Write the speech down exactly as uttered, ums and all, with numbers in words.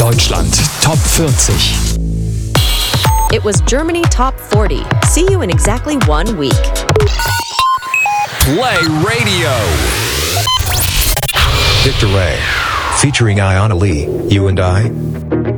Deutschland Top vierzig. It was Germany Top forty. See you in exactly one week. Play Radio. Victor Ray, featuring Iona Lee, You and I.